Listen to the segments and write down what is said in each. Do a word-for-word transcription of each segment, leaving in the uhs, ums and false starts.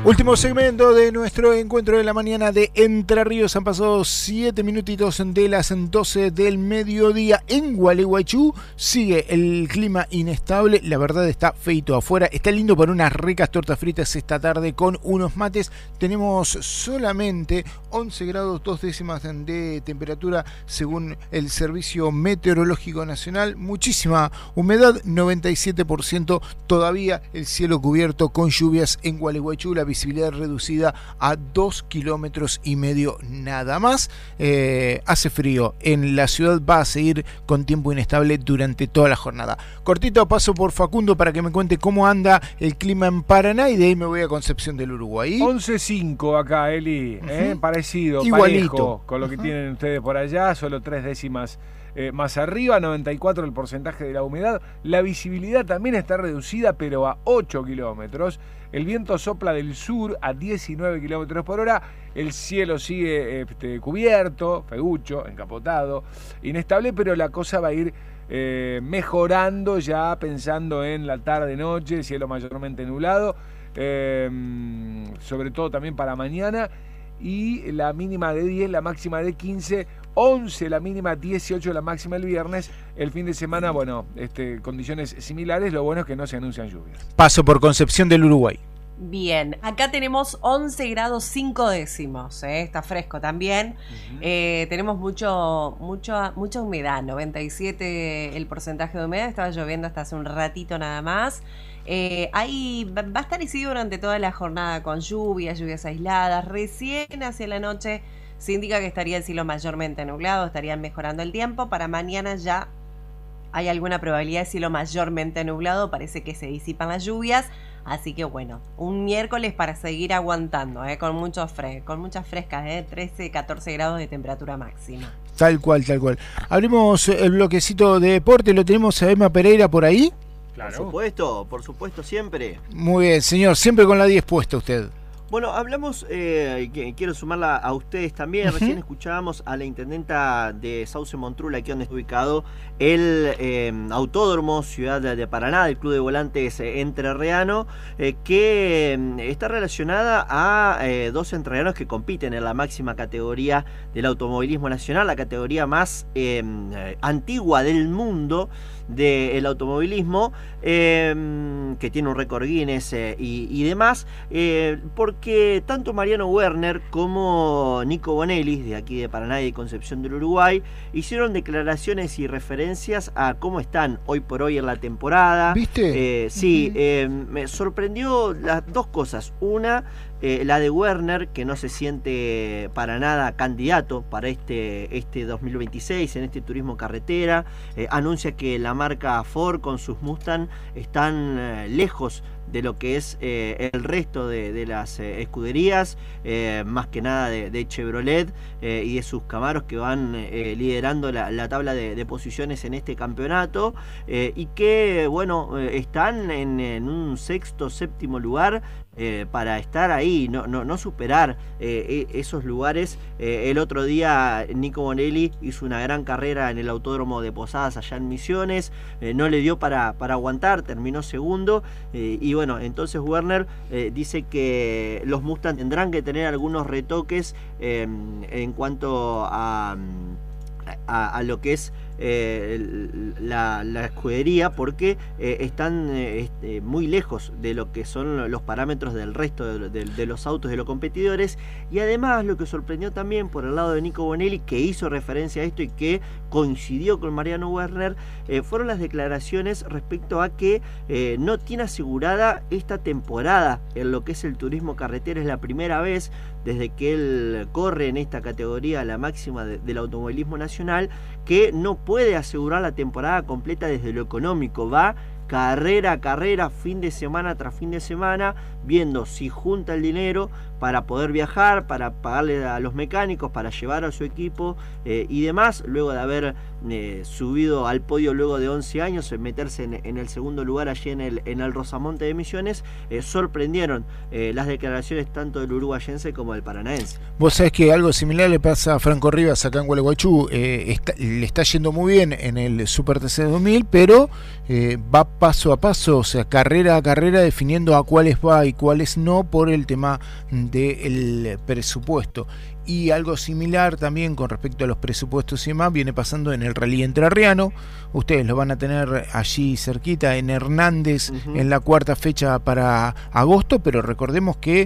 Último segmento de nuestro encuentro de la mañana de Entre Ríos. Han pasado siete minutitos de las doce del mediodía. En Gualeguaychú sigue el clima inestable. La verdad está feito afuera. Está lindo para unas ricas tortas fritas esta tarde con unos mates. Tenemos solamente once grados dos décimas de temperatura según el Servicio Meteorológico Nacional. Muchísima humedad, noventa y siete por ciento. Todavía el cielo cubierto con lluvias en Gualeguaychú. La visibilidad reducida a dos kilómetros y medio nada más. Eh, hace frío en la ciudad, va a seguir con tiempo inestable durante toda la jornada. Cortito paso por Facundo para que me cuente cómo anda el clima en Paraná y de ahí me voy a Concepción del Uruguay. once cinco acá, Eli, uh-huh. ¿eh? Parecido, igualito parejo, con lo que uh-huh. tienen ustedes por allá, solo tres décimas eh, más arriba, noventa y cuatro el porcentaje de la humedad. La visibilidad también está reducida, pero a ocho kilómetros. El viento sopla del sur a diecinueve kilómetros por hora. El cielo sigue este, cubierto, feucho, encapotado, inestable, pero la cosa va a ir eh, mejorando ya pensando en la tarde-noche, cielo mayormente nublado, eh, sobre todo también para mañana. Y la mínima de diez, la máxima de quince, once la mínima, dieciocho la máxima el viernes. El fin de semana, bueno, este, condiciones similares, lo bueno es que no se anuncian lluvias. Paso por Concepción del Uruguay. Bien, acá tenemos once grados cinco décimos, ¿eh? Está fresco también. Uh-huh. Eh, tenemos mucho, mucho, mucha humedad, noventa y siete el porcentaje de humedad, estaba lloviendo hasta hace un ratito nada más. Eh, ahí va a estar así durante toda la jornada con lluvias, lluvias aisladas. Recién hacia la noche se indica que estaría el cielo mayormente nublado, estarían mejorando el tiempo. Para mañana ya hay alguna probabilidad de cielo mayormente nublado, parece que se disipan las lluvias. Así que bueno, un miércoles para seguir aguantando, ¿eh? con, mucho fre- con muchas frescas, ¿eh? trece, catorce grados de temperatura máxima. Tal cual, tal cual. Abrimos el bloquecito de deporte, lo tenemos a Emma Pereira por ahí. Claro. Por supuesto, por supuesto, siempre. Muy bien, señor, siempre con la diez puesta usted. Bueno, hablamos, eh, que quiero sumarla a ustedes también. Uh-huh. Recién escuchábamos a la intendenta de Sauce Montrul, aquí donde está ubicado el eh, Autódromo Ciudad de Paraná, del Club de Volantes eh, Entrerriano, eh, que eh, está relacionada a eh, dos entrerrianos que compiten en la máxima categoría del automovilismo nacional, la categoría más eh, antigua del mundo del automovilismo, eh, que tiene un récord Guinness eh, y, y demás, eh, porque tanto Mariano Werner como Nico Bonelli, de aquí de Paraná y de Concepción del Uruguay, hicieron declaraciones y referencias a cómo están hoy por hoy en la temporada. ¿Viste? Eh, sí, uh-huh. eh, me sorprendió las dos cosas. Una, Eh, la de Werner, que no se siente para nada candidato para este, este dos mil veintiséis en este turismo carretera. Eh, anuncia que la marca Ford con sus Mustang están eh, lejos de lo que es eh, el resto de, de las eh, escuderías, eh, más que nada de, de Chevrolet eh, y de sus Camaros que van eh, liderando la, la tabla de, de posiciones en este campeonato, eh, y que bueno, eh, están en, en un sexto, séptimo lugar, eh, para estar ahí, no, no, no superar eh, esos lugares. Eh, el otro día Nico Bonelli hizo una gran carrera en el Autódromo de Posadas allá en Misiones, eh, no le dio para, para aguantar, terminó segundo, eh, y bueno, entonces Werner eh, dice que los Mustang tendrán que tener algunos retoques eh, en cuanto a, a, a lo que es eh, la, la escudería, porque eh, están eh, este, muy lejos de lo que son los parámetros del resto de, de, de los autos de los competidores. Y además lo que sorprendió también por el lado de Nico Bonelli, que hizo referencia a esto y que coincidió con Mariano Werner, eh, fueron las declaraciones respecto a que eh, no tiene asegurada esta temporada en lo que es el turismo carretera. Es la primera vez desde que él corre en esta categoría, la máxima de, del automovilismo nacional, que no puede asegurar la temporada completa desde lo económico. Va carrera a carrera, fin de semana tras fin de semana, viendo si junta el dinero para poder viajar, para pagarle a los mecánicos, para llevar a su equipo eh, y demás, luego de haber eh, subido al podio luego de once años, en meterse en, en el segundo lugar allí en el, en el Rosamonte de Misiones. Eh, sorprendieron eh, las declaraciones tanto del uruguayense como del paranaense. Vos sabés que algo similar le pasa a Franco Rivas acá en Gualeguaychú. Eh, está, le está yendo muy bien en el Super T C dos mil, pero eh, va paso a paso, o sea, carrera a carrera, definiendo a cuáles va y cuáles no por el tema del presupuesto. Y algo similar también con respecto a los presupuestos y demás viene pasando en el Rally Entrerriano. Ustedes lo van a tener allí cerquita en Hernández, uh-huh, en la cuarta fecha para agosto, pero recordemos que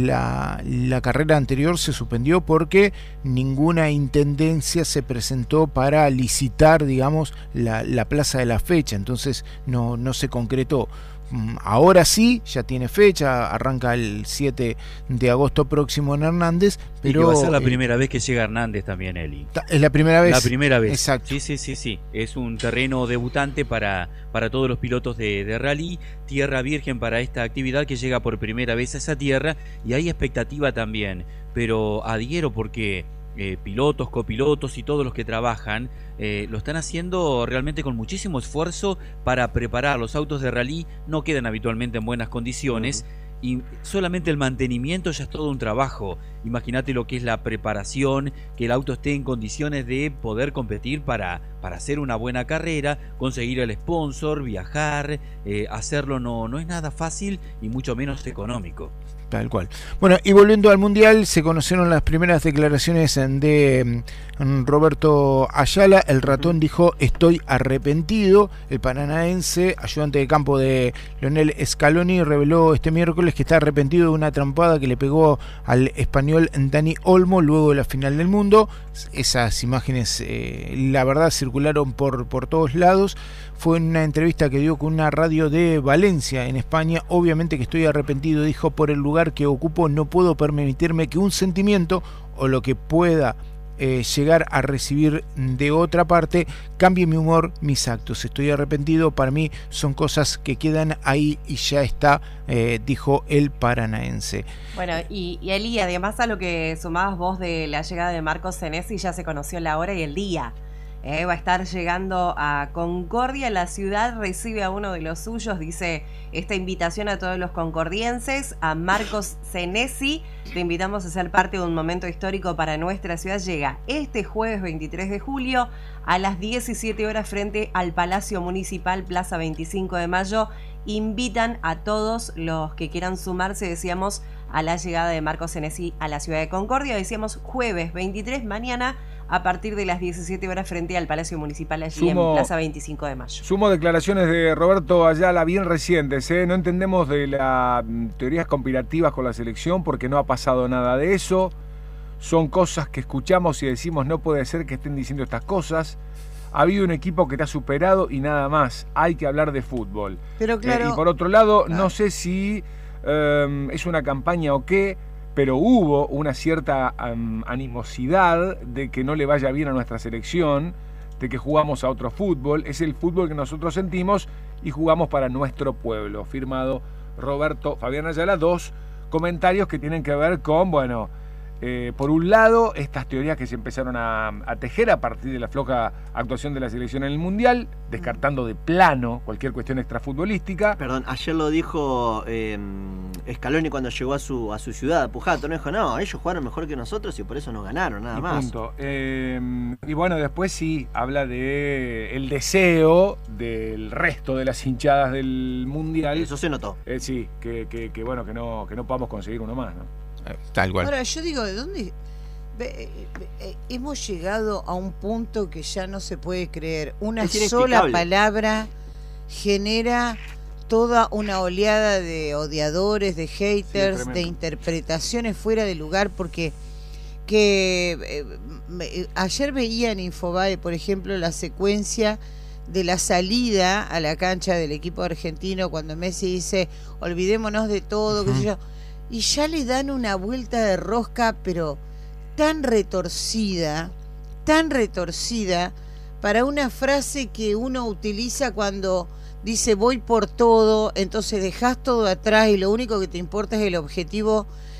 la, la carrera anterior se suspendió porque ninguna intendencia se presentó para licitar, digamos, la, la plaza de la fecha, entonces no, no se concretó. Ahora sí, ya tiene fecha, arranca el siete de agosto próximo en Hernández, pero... Y que va a ser la primera eh, vez que llega Hernández también, Eli. Es la primera vez. La primera vez. Exacto. Sí, sí, sí, sí. Es un terreno debutante para, para todos los pilotos de, de rally, tierra virgen para esta actividad que llega por primera vez a esa tierra, y hay expectativa también, pero adhiero porque... Eh, pilotos, copilotos y todos los que trabajan eh, lo están haciendo realmente con muchísimo esfuerzo para preparar los autos de rally. No quedan habitualmente en buenas condiciones, uh-huh, y solamente el mantenimiento ya es todo un trabajo. Imagínate lo que es la preparación, que el auto esté en condiciones de poder competir para, para hacer una buena carrera, conseguir el sponsor, viajar, eh, hacerlo no, no es nada fácil y mucho menos económico. Tal cual. Bueno, y volviendo al Mundial, se conocieron las primeras declaraciones de um, Roberto Ayala. El ratón dijo: estoy arrepentido. El paranaense, ayudante de campo de Leonel Scaloni, reveló este miércoles que está arrepentido de una trampada que le pegó al español Dani Olmo luego de la final del mundo. Esas imágenes, eh, la verdad, circularon por, por todos lados. Fue en una entrevista que dio con una radio de Valencia, en España. Obviamente que estoy arrepentido, dijo, por el lugar que ocupo. No puedo permitirme que un sentimiento o lo que pueda eh, llegar a recibir de otra parte cambie mi humor, mis actos. Estoy arrepentido, para mí son cosas que quedan ahí y ya está, eh, dijo el paranaense. Bueno, y, y Eli, además a lo que sumabas vos de la llegada de Marcos Senesi, ya se conoció la hora y el día. Eh, va a estar llegando a Concordia. La ciudad recibe a uno de los suyos, dice esta invitación a todos los concordienses, a Marcos Senesi. Te invitamos a ser parte de un momento histórico para nuestra ciudad. Llega este jueves veintitrés de julio a las diecisiete horas frente al Palacio Municipal, Plaza veinticinco de mayo. Invitan a todos los que quieran sumarse, decíamos, a la llegada de Marcos Senesi a la ciudad de Concordia. Decíamos jueves veintitrés, mañana, a partir de las diecisiete horas frente al Palacio Municipal allí sumo, en Plaza veinticinco de mayo. Sumo declaraciones de Roberto Ayala bien recientes, ¿eh? No entendemos de las teorías conspirativas con la selección porque no ha pasado nada de eso. Son cosas que escuchamos y decimos no puede ser que estén diciendo estas cosas. Ha habido un equipo que te ha superado y nada más. Hay que hablar de fútbol. Pero claro, eh, y por otro lado, claro. no sé si eh, es una campaña o qué, pero hubo una cierta um, animosidad de que no le vaya bien a nuestra selección, de que jugamos a otro fútbol. Es el fútbol que nosotros sentimos y jugamos para nuestro pueblo. Firmado Roberto Fabián Ayala. Dos comentarios que tienen que ver con, bueno, eh, por un lado, estas teorías que se empezaron a, a tejer a partir de la floja actuación de la selección en el Mundial, descartando de plano cualquier cuestión extrafutbolística. Perdón, ayer lo dijo eh, Scaloni cuando llegó a su a su ciudad, a Pujato, no dijo, no, ellos jugaron mejor que nosotros y por eso nos ganaron, nada y más. Punto. Eh, y bueno, después sí, habla de el deseo del resto de las hinchadas del Mundial. Eso se notó. Eh, sí, que, que, que bueno, que no, que no podamos conseguir uno más, ¿no? Tal cual. Ahora, yo digo, ¿de dónde? Hemos llegado a un punto que ya no se puede creer. Una sola palabra genera toda una oleada de odiadores, de haters, sí, de interpretaciones fuera de lugar, porque que eh, ayer veía en Infobae, por ejemplo, la secuencia de la salida a la cancha del equipo argentino cuando Messi dice olvidémonos de todo, uh-huh. qué sé yo, y ya le dan una vuelta de rosca, pero tan retorcida, tan retorcida, para una frase que uno utiliza cuando dice voy por todo, entonces dejás todo atrás y lo único que te importa es el objetivo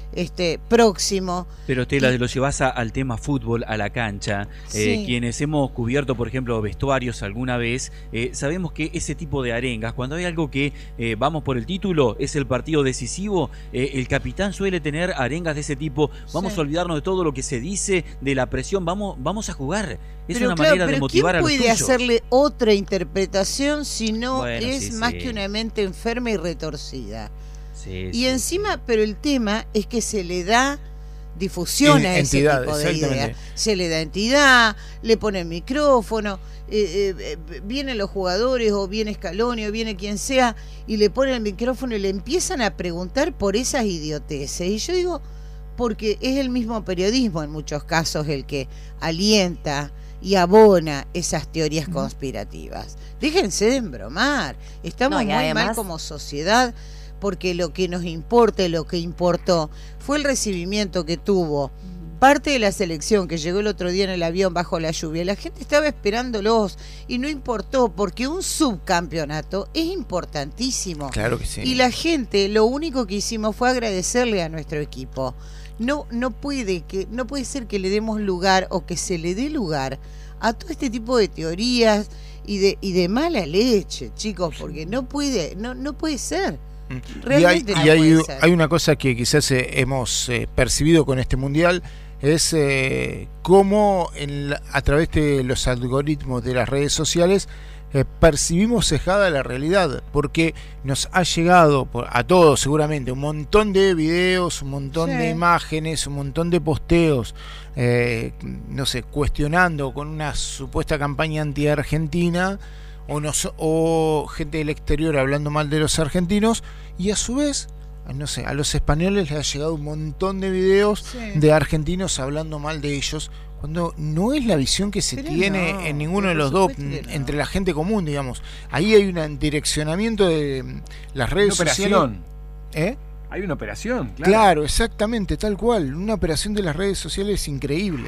este próximo. Pero Tela, y, lo llevas a, al tema fútbol, a la cancha. Sí. Eh, quienes hemos cubierto, por ejemplo, vestuarios alguna vez, eh, sabemos que ese tipo de arengas, cuando hay algo que eh, vamos por el título, es el partido decisivo, eh, el capitán suele tener arengas de ese tipo. Vamos sí. a olvidarnos de todo lo que se dice, de la presión, vamos, vamos a jugar. Es pero una claro, manera de motivar a los tuyos. ¿Quién puede hacerle otra interpretación si no bueno, es sí, más sí. que una mente enferma y retorcida? Sí, y sí, encima, sí. pero el tema es que se le da difusión a ese entidad, tipo de ideas. Se le da entidad, le pone micrófono, eh, eh, vienen los jugadores o viene Scaloni o viene quien sea y le ponen el micrófono y le empiezan a preguntar por esas idioteces. Y yo digo, porque es el mismo periodismo en muchos casos el que alienta y abona esas teorías conspirativas. Déjense de embromar. Estamos no, muy además... mal como sociedad, porque lo que nos importa y lo que importó fue el recibimiento que tuvo parte de la selección que llegó el otro día en el avión bajo la lluvia. La gente estaba esperándolos y no importó, porque un subcampeonato es importantísimo. Claro que sí. Y la gente, lo único que hicimos fue agradecerle a nuestro equipo. No, no puede que, no puede ser que le demos lugar o que se le dé lugar a todo este tipo de teorías y de, y de mala leche, chicos, porque no puede, no, no puede ser. Realmente y hay, no y hay, puede ser. Hay una cosa que quizás eh, hemos eh, percibido con este mundial, es eh, cómo en la, a través de los algoritmos de las redes sociales eh, percibimos cejada la realidad, porque nos ha llegado por, a todos seguramente un montón de videos, un montón sí. de imágenes, un montón de posteos, eh, no sé, cuestionando con una supuesta campaña anti-argentina o, nos, o gente del exterior hablando mal de los argentinos, y a su vez, no sé, a los españoles les ha llegado un montón de videos sí. de argentinos hablando mal de ellos, cuando no es la visión que se pero tiene no, en ninguno de los dos, no. entre la gente común, digamos. Ahí hay un direccionamiento de las redes sociales. ¿Eh? Hay una operación, claro. Claro, exactamente, tal cual. Una operación de las redes sociales increíble.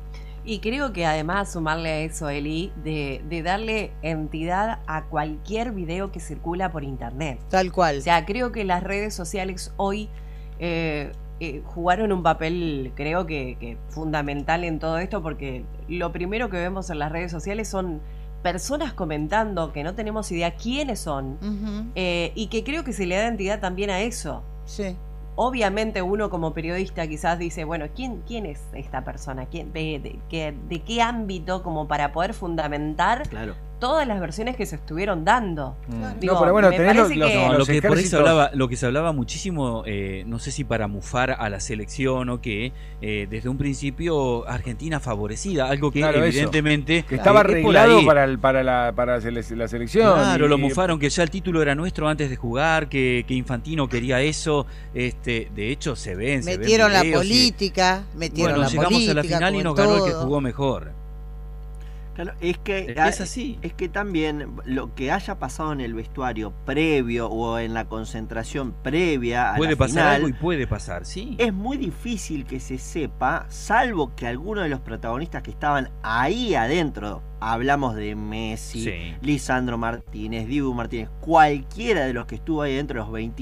Y creo que además sumarle a eso, Eli, de, de darle entidad a cualquier video que circula por internet. Tal cual. O sea, creo que las redes sociales hoy eh, eh, jugaron un papel, creo que, que fundamental en todo esto, porque lo primero que vemos en las redes sociales son personas comentando que no tenemos idea quiénes son, uh-huh. eh, y que creo que se le da entidad también a eso. Sí. Obviamente uno como periodista quizás dice, bueno, ¿quién, quién es esta persona? ¿Quién, de, de, de, ¿De qué ámbito? Como para poder fundamentar claro. todas las versiones que se estuvieron dando. Mm. Digo, no, pero bueno, tenés los, que... Los, no, los lo que por ahí se hablaba, lo que se hablaba muchísimo, eh, no sé si para mufar a la selección o qué, eh, desde un principio Argentina favorecida, algo que claro, evidentemente eso. que estaba eh, arreglado para el, para la para la selección. Claro, y, lo mufaron, que ya el título era nuestro antes de jugar, que, que Infantino quería eso, este, de hecho se ven, metieron se ven la política, y, metieron bueno, la llegamos política, a la final y nos todo. ganó el que jugó mejor. Claro, es que es así. Es que también lo que haya pasado en el vestuario previo o en la concentración previa a puede la pasar final, algo y puede pasar, sí. Es muy difícil que se sepa, salvo que alguno de los protagonistas que estaban ahí adentro, hablamos de Messi, sí. Lisandro Martínez, Dibu Martínez, cualquiera de los que estuvo ahí dentro, los veinte